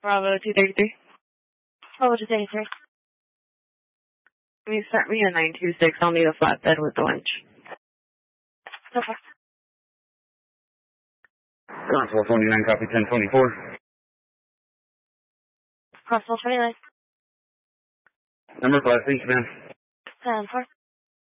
Bravo 233. Bravo 233. Can you start me a 926? I'll need a flatbed with the winch. Okay. Crosswell 29, copy 1024. Crosswell 29. Number 5, thank you, man. 10-4.